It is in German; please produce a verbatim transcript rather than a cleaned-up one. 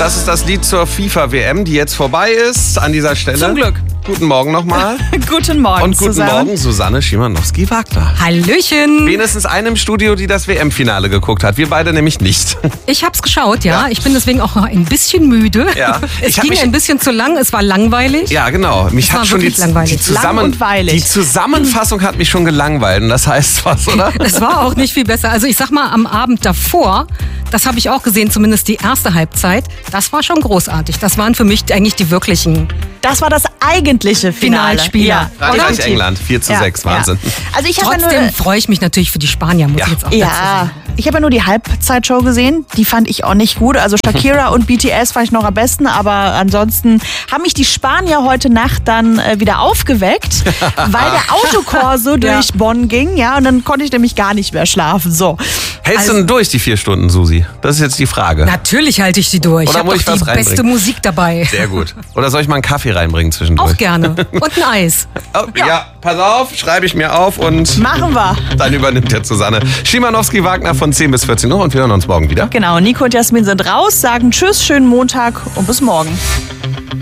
Das ist das Lied zur FIFA-W M, die jetzt vorbei ist. An dieser Stelle. Zum Glück. Guten Morgen nochmal. Guten Morgen, Und guten Susanne. Morgen, Susanne Schimanowski-Wagner. Hallöchen. Wenigstens einem im Studio, die das W M-Finale geguckt hat. Wir beide nämlich nicht. Ich hab's geschaut, ja. Ja. Ich bin deswegen auch ein bisschen müde. Ja. Es Ich hab ging mich- ein bisschen zu lang, es war langweilig. Ja, genau. Mich Das hat war schon die, wirklich langweilig. die, zusammen, Lang und weilig. die Zusammenfassung hat mich schon gelangweilt. Und das heißt was, oder? Es war auch nicht viel besser. Also ich sag mal, am Abend davor, das habe ich auch gesehen, zumindest die erste Halbzeit, das war schon großartig. Das waren für mich eigentlich die wirklichen Das war das eigentliche Finale. Finalspiel. Ja, Frankreich, definitiv. England, vier zu sechs, Wahnsinn. Ja. Also ich habe ja Trotzdem nur, freue ich mich natürlich für die Spanier, muss Ja. ich jetzt auch dazu ja, sagen. ich habe ja nur die Halbzeitshow gesehen. Die fand ich auch nicht gut. Also Shakira und B T S fand ich noch am besten. Aber ansonsten haben mich die Spanier heute Nacht dann äh, wieder aufgeweckt, weil der Autokorso durch Bonn ging. Ja, und dann konnte ich nämlich gar nicht mehr schlafen. So. Hältst Also- du denn durch die vier Stunden, Susi? Das ist jetzt die Frage. Natürlich halte ich die durch. Oder ich muss habe ich doch was die reinbringen? beste Musik dabei. Sehr gut. Oder soll ich mal einen Kaffee reinbringen zwischendurch? Auch gerne. Und ein Eis. Oh, ja. pass auf, schreibe ich mir auf und Machen wir. dann übernimmt der Susanne Schimanowski-Wagner von zehn bis vierzehn Uhr und wir hören uns morgen wieder. Genau, Nico und Jasmin sind raus, sagen Tschüss, schönen Montag und bis morgen.